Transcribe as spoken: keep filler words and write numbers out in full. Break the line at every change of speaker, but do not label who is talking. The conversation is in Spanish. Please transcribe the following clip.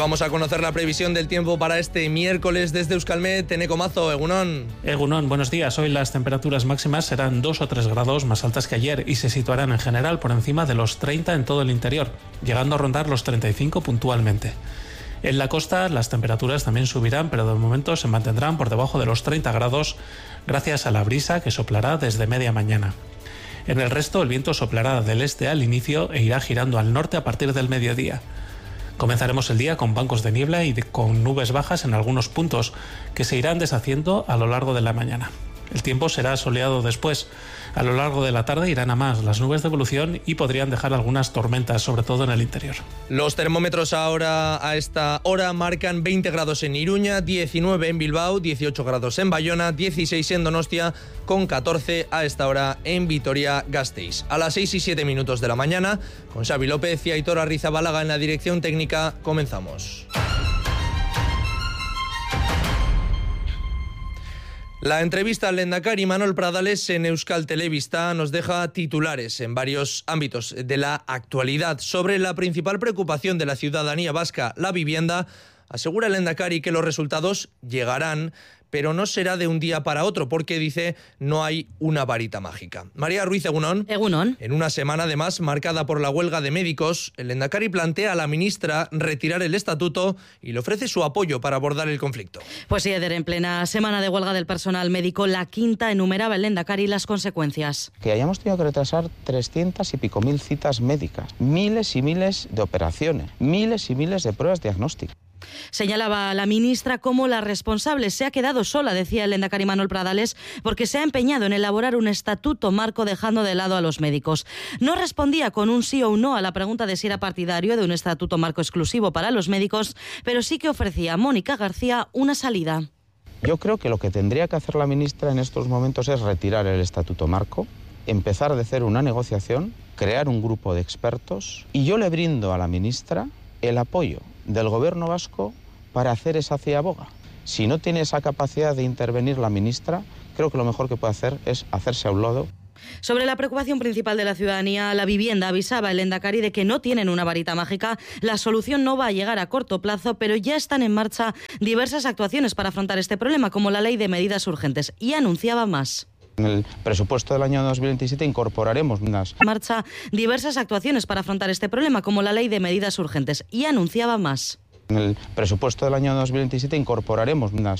vamos a conocer la previsión del tiempo para este miércoles desde Euskalmet. Eneco Mazo, Egunon.
Egunon, buenos días. Hoy las temperaturas máximas serán dos o tres grados más altas que ayer y se situarán en general por encima de los treinta en todo el interior, llegando a rondar los treinta y cinco puntualmente. En la costa las temperaturas también subirán, pero de momento se mantendrán por debajo de los treinta grados gracias a la brisa que soplará desde media mañana. En el resto el viento soplará del este al inicio e irá girando al norte a partir del mediodía. Comenzaremos el día con bancos de niebla y de, con nubes bajas en algunos puntos que se irán deshaciendo a lo largo de la mañana. El tiempo será soleado después. A lo largo de la tarde irán a más las nubes de evolución y podrían dejar algunas tormentas, sobre todo en el interior.
Los termómetros ahora a esta hora marcan veinte grados en Iruña, diecinueve en Bilbao, dieciocho grados en Bayona, dieciséis en Donostia, con catorce a esta hora en Vitoria-Gasteiz. A las seis y siete minutos de la mañana, con Xavi López y Aitor Arrizabalaga en la dirección técnica, comenzamos. La entrevista al lehendakari Imanol Pradales en Euskal Telebista nos deja titulares en varios ámbitos de la actualidad. Sobre la principal preocupación de la ciudadanía vasca, la vivienda, asegura el lehendakari que los resultados llegarán, pero no será de un día para otro, porque dice no hay una varita mágica. María Ruiz, Egunon.
Egunon.
En una semana además marcada por la huelga de médicos, el lehendakari plantea a la ministra retirar el estatuto y le ofrece su apoyo para abordar el conflicto.
Pues sí, Eder, en plena semana de huelga del personal médico, la quinta enumeraba el lehendakari las consecuencias.
Que hayamos tenido que retrasar trescientas y pico mil citas médicas, miles y miles de operaciones, miles y miles de pruebas diagnósticas.
Señalaba la ministra como la responsable se ha quedado sola, decía el lehendakari Imanol Pradales, porque se ha empeñado en elaborar un estatuto marco dejando de lado a los médicos. No respondía con un sí o un no a la pregunta de si era partidario de un estatuto marco exclusivo para los médicos, pero sí que ofrecía a Mónica García una salida.
Yo creo que lo que tendría que hacer la ministra en estos momentos es retirar el estatuto marco, empezar de cero una negociación, crear un grupo de expertos, y yo le brindo a la ministra el apoyo del gobierno vasco para hacer esa ciaboga. Si no tiene esa capacidad de intervenir la ministra, creo que lo mejor que puede hacer es hacerse a un lado.
Sobre la preocupación principal de la ciudadanía, la vivienda, avisaba el lehendakari de que no tienen una varita mágica. La solución no va a llegar a corto plazo, pero ya están en marcha diversas actuaciones para afrontar este problema, como la ley de medidas urgentes, y anunciaba más.
En el presupuesto del año dos mil veintisiete incorporaremos unas...
marcha diversas actuaciones para afrontar este problema, como la ley de medidas urgentes, y anunciaba más.
En el presupuesto del año dos mil veintisiete incorporaremos unas